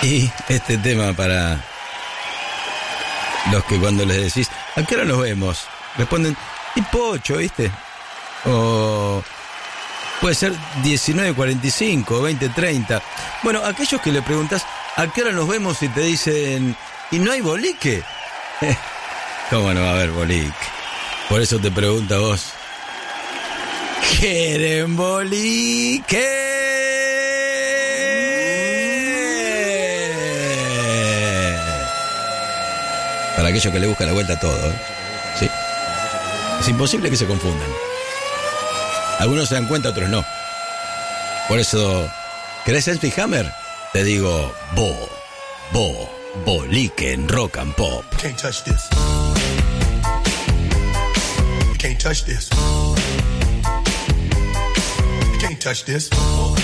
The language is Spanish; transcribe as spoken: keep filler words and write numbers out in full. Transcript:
Y este tema para los que cuando les decís, ¿a qué hora nos vemos? Responden, tipo ocho, ¿viste? O puede ser diecinueve cuarenta y cinco, veinte treinta. Bueno, aquellos que le preguntás, ¿a qué hora nos vemos? Y te dicen, ¿y no hay boliche? ¿Cómo no va a haber boliche? Por eso te pregunto a vos, ¿quieren boliche? Para aquellos que le buscan la vuelta a todo, ¿eh? ¿Sí? Es imposible que se confundan. Algunos se dan cuenta, otros no. Por eso, ¿querés M C Hammer? Te digo, bo, bo, boliche en rock and pop. You can't touch this. You can't touch this. You can't touch this.